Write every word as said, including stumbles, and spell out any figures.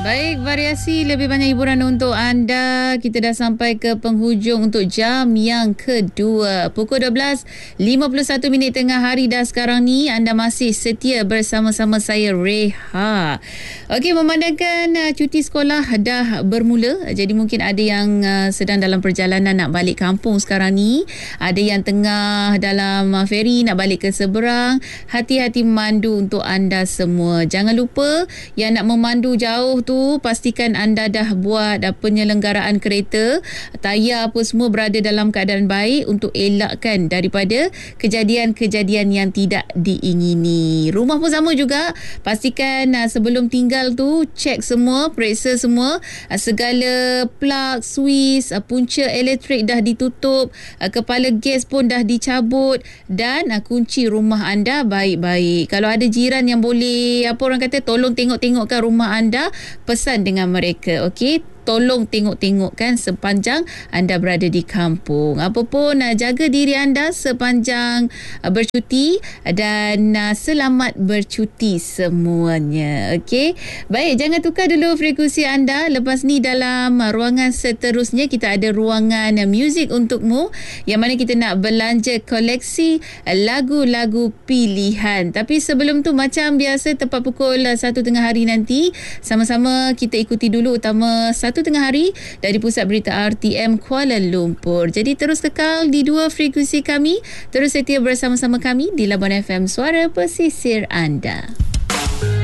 Baik, variasi lebih banyak hiburan untuk anda. Kita dah sampai ke penghujung untuk jam yang kedua. Pukul dua belas lima puluh satu minit tengah hari dah sekarang ni. Anda masih setia bersama-sama saya, Reha. Okey, memandangkan uh, cuti sekolah dah bermula. Jadi mungkin ada yang uh, sedang dalam perjalanan nak balik kampung sekarang ni. Ada yang tengah dalam uh, feri nak balik ke seberang. Hati-hati memandu untuk anda semua. Jangan lupa yang nak memandu jauh tu, pastikan anda dah buat uh, penyelenggaraan kereta, tayar apa semua berada dalam keadaan baik untuk elakkan daripada kejadian-kejadian yang tidak diingini. Rumah pun sama juga, pastikan uh, sebelum tinggal tu cek semua, periksa semua, uh, segala plug, switch, uh, punca elektrik dah ditutup, uh, kepala gas pun dah dicabut dan uh, kunci rumah anda baik-baik. Kalau ada jiran yang boleh, apa orang kata, tolong tengok-tengokkan rumah anda, pesan dengan mereka, okey? Tolong tengok-tengokkan sepanjang anda berada di kampung. Apapun, jaga diri anda sepanjang bercuti dan selamat bercuti semuanya. Okey? Baik, jangan tukar dulu frekuensi anda. Lepas ni dalam ruangan seterusnya kita ada ruangan muzik untukmu yang mana kita nak belanja koleksi lagu-lagu pilihan. Tapi sebelum tu, macam biasa, tepat pukul satu tengah hari nanti, sama-sama kita ikuti dulu utama satu tengah hari dari Pusat Berita R T M Kuala Lumpur. Jadi terus kekal di dua frekuensi kami, terus setia bersama-sama kami di Labuan F M, suara pesisir anda.